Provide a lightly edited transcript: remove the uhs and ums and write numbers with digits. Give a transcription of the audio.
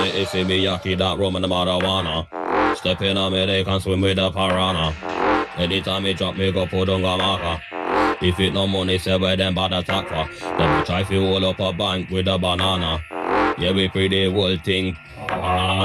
money if it be yaki, that rum and the marijuana. Step in on me, they can swim with the piranha. Anytime me drop, me go put on a marker. If it no money, say where them bad attack for. Them we try to hold up a bank with a banana. Yeah, we pretty whole thing.